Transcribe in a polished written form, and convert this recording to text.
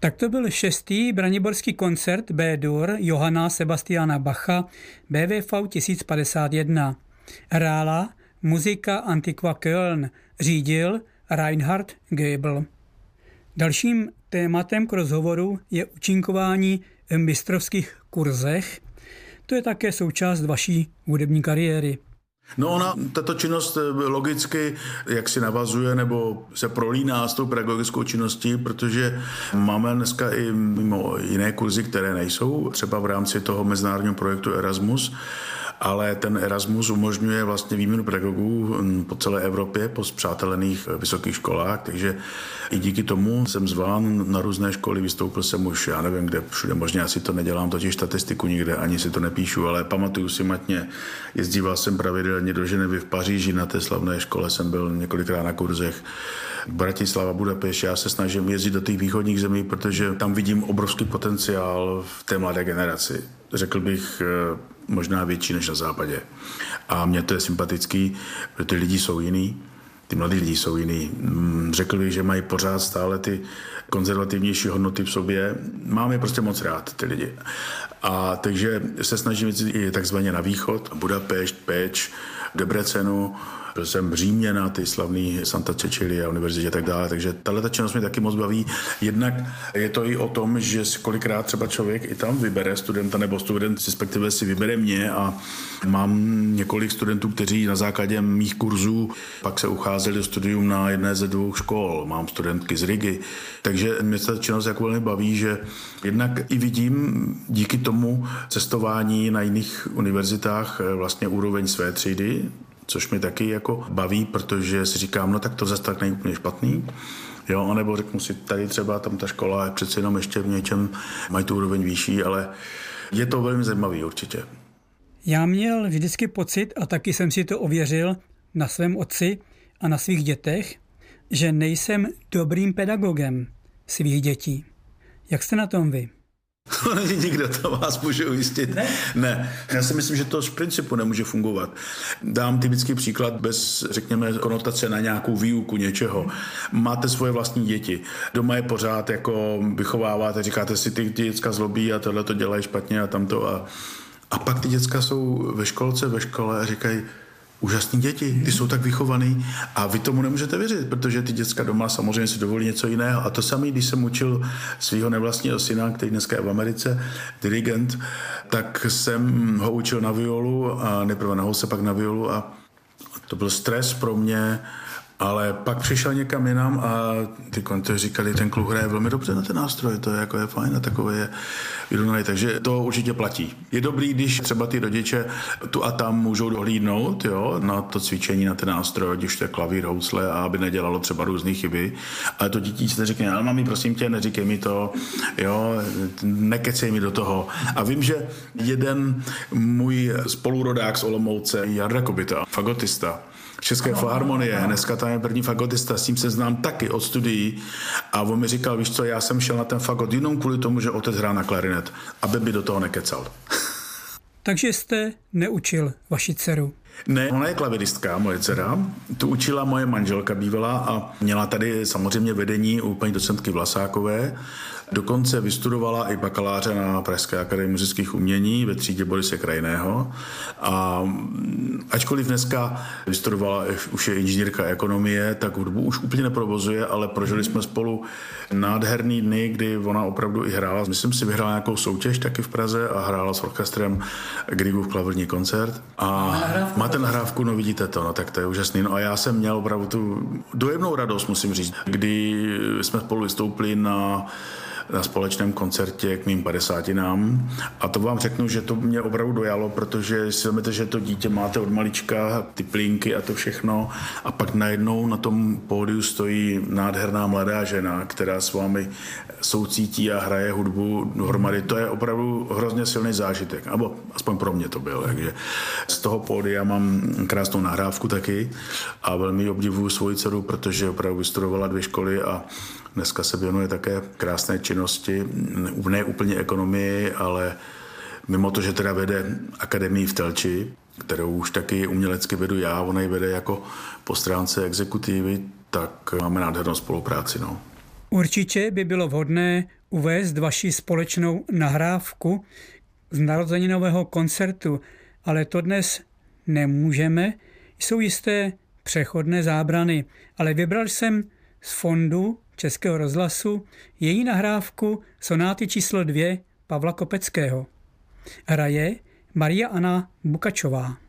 Tak to byl 6. braniborský koncert B-dur Johanna Sebastiana Bacha BWV 1051. Hrála Muzika Antiqua Köln, řídil Reinhard Goebel. Dalším tématem k rozhovoru je účinkování v mistrovských kurzech. To je také součást vaší hudební kariéry. No tato činnost logicky jak si navazuje nebo se prolíná s tou pedagogickou činností, protože máme dneska i mimo jiné kurzy, které nejsou třeba v rámci toho mezinárodního projektu Erasmus, ale ten Erasmus umožňuje vlastně výměnu pedagogů po celé Evropě, po spřátelených vysokých školách, takže i díky tomu jsem zván na různé školy, vystoupil jsem už, já nevím kde, všude možně, asi to nedělám, totiž statistiku nikde, ani si to nepíšu, ale pamatuju si matně, jezdíval jsem pravidelně do Ženevy, v Paříži, na té slavné škole jsem byl několikrát na kurzech, Bratislava, Budapešť, já se snažím jezdit do těch východních zemí, protože tam vidím obrovský potenciál v té mladé generaci. Řekl bych možná větší než na západě. A mně to je sympatický, protože ty lidi jsou jiný, ty mladí lidi jsou jiný. Řekl bych, že mají pořád stále ty konzervativnější hodnoty v sobě. Mám je prostě moc rád, ty lidi. A takže se snažím jít i takzvaně na východ, Budapešť, Pécs, Debrecenu, byl jsem v Římě na ty slavný Santa Cecilia univerzitě a tak dále, takže tato činnost mě taky moc baví. Jednak je to i o tom, že si kolikrát třeba člověk i tam vybere studenta, nebo student respektive si vybere mě a mám několik studentů, kteří na základě mých kurzů pak se ucházeli o studium na jedné ze 2 škol. Mám studentky z Rigy, takže mě ta činnost jako velmi baví, že jednak i vidím díky tomu cestování na jiných univerzitách vlastně úroveň své třídy, což mi taky jako baví, protože si říkám, no tak to zase tak není úplně špatný. Jo, anebo řeknu si, tady třeba tam ta škola je přece jenom ještě v něčem, mají tu úroveň výšší, ale je to velmi zajímavý určitě. Já měl vždycky pocit, a taky jsem si to ověřil na svém otci a na svých dětech, že nejsem dobrým pedagogem svých dětí. Jak jste na tom vy? To není nikdo, to vás může ujistit. Ne. Já si myslím, že to z principu nemůže fungovat. Dám typický příklad bez, řekněme, konotace na nějakou výuku něčeho. Máte svoje vlastní děti. Doma je pořád jako vychováváte, říkáte si, ty děcka zlobí a tohle to dělají špatně a tamto. A pak ty děcka jsou ve škole a říkají, úžasný děti, ty jsou tak vychovaný a vy tomu nemůžete věřit, protože ty děcka doma samozřejmě si dovolí něco jiného. A to samé, když jsem učil svého nevlastního syna, který dneska je v Americe, dirigent, tak jsem ho učil na violu a nejprve na housle, pak na violu a to byl stres pro mě, ale pak přišel někam jinam a ty kontoři říkali, ten kluk hraje velmi dobře na ten nástroj, to je jako je fajn a takové je vyrovnaný, takže to určitě platí. Je dobrý, když třeba ty rodiče tu a tam můžou dohlídnout, jo, na to cvičení, na ten nástroj, když to je klavír, housle, a aby nedělalo třeba různé chyby, ale to dítě řekne, ale mami, prosím tě, neříkej mi to, jo, nekecej mi do toho. A vím, že jeden můj spolurodák z Olomouce, Jarda Kobita, fagotista, České filharmonie, dneska tam je první fagotista, s tím se znám taky od studií a on mi říkal, víš co, já jsem šel na ten fagot jenom kvůli tomu, že otec hrál na klarinet, aby by do toho nekecal. Takže jste neučil vaši dceru? Ne, ona je klaviristka, moje dcera. Tu učila moje manželka bývalá a měla tady samozřejmě vedení u paní docentky Vlasákové. Dokonce vystudovala i bakaláře na Pražské akademii muzických umění ve třídě Borise Krajného. A ačkoliv dneska vystudovala, už je inženýrka ekonomie, tak hudbu už úplně neprovozuje, ale prožili jsme spolu nádherný dny, kdy ona opravdu i hrála. Myslím si, vyhrála nějakou soutěž taky v Praze a hrála s orchestrem Griegův klavirní koncert. A máte nahrávku, no vidíte to, no tak to je úžasný. No a já jsem měl opravdu tu dojemnou radost, musím říct, kdy jsme spolu vystoupili na společném koncertě k mým 50. A to vám řeknu, že to mě opravdu dojalo, protože si vezmete, že to dítě máte od malička, ty plínky a to všechno a pak najednou na tom pódiu stojí nádherná mladá žena, která s vámi soucítí a hraje hudbu dohromady. To je opravdu hrozně silný zážitek, nebo aspoň pro mě to byl. Takže z toho pódia mám krásnou nahrávku taky a velmi obdivuju svoji dceru, protože opravdu vystudovala 2 školy a dneska se věnuje také krásné činnosti, ne úplně ekonomii, ale mimo to, že teda vede akademii v Telči, kterou už taky umělecky vedu já, ona ji vede jako po stránce exekutivy, tak máme nádhernou spolupráci. No. Určitě by bylo vhodné uvést vaši společnou nahrávku z narozeninového koncertu, ale to dnes nemůžeme. Jsou jisté přechodné zábrany, ale vybral jsem z fondu Českého rozhlasu její nahrávku sonáty číslo 2 Pavla Kopeckého. Hraje Maria Anna Bukačová.